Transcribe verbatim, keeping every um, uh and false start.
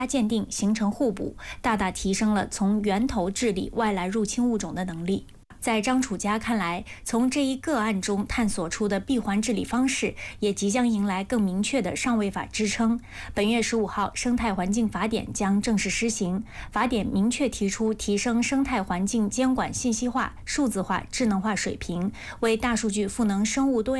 鉴定形成互补，大大提升了从源头治理外来入侵物种的能力。在张楚家看来，从这一个案中探索出的闭环治理方式，也即将迎来更明确的上位法支撑。本月十五号，生态环境法典将正式施行。法典明确提出提升生态环境监管信息化、数字化、智能化水平，为大数据赋能生物多样